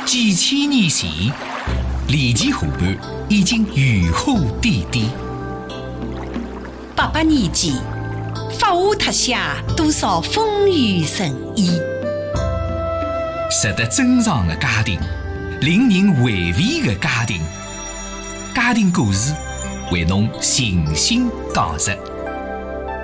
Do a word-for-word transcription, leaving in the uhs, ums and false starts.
几千年前，离奇河畔已经如虎添翼。 八百年前，发下特写多少风雨神医。 值得珍藏的家庭，令人回味的家庭，家庭故事为侬精心讲述。